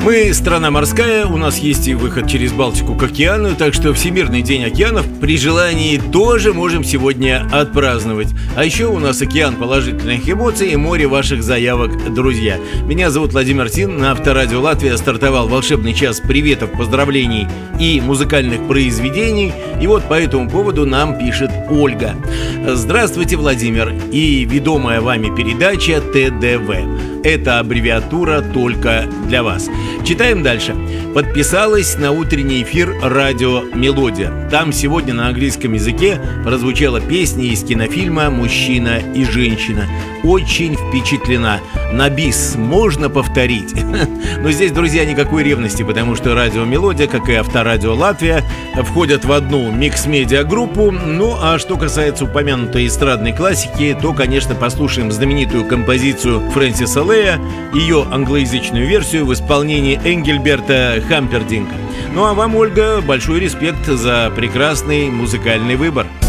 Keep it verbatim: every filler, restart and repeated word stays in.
Мы страна морская, у нас есть и выход через Балтику к океану, так что Всемирный день океанов при желании тоже можем сегодня отпраздновать. А еще у нас океан положительных эмоций и море ваших заявок, друзья. Меня зовут Владимир Тин, на Авторадио Латвия стартовал волшебный час приветов, поздравлений и музыкальных произведений. И вот по этому поводу нам пишет Ольга. Здравствуйте, Владимир, и ведомая вами передача Тэ Дэ Вэ. Это аббревиатура только для вас. Читаем дальше. Подписалась на утренний эфир радио «Мелодия». Там сегодня на английском языке прозвучала песня из кинофильма «Мужчина и женщина». Очень впечатлена. На бис можно повторить? Но здесь, друзья, никакой ревности, потому что радио «Мелодия», как и Авторадио Латвия, входят в одну микс-медиа-группу. Ну, а что касается упомянутой эстрадной классики, то, конечно, послушаем знаменитую композицию Фрэнсиса Лея, ее англоязычную версию в исполнении Энгельберта Хампердинка. Ну а вам, Ольга, большой респект за прекрасный музыкальный выбор.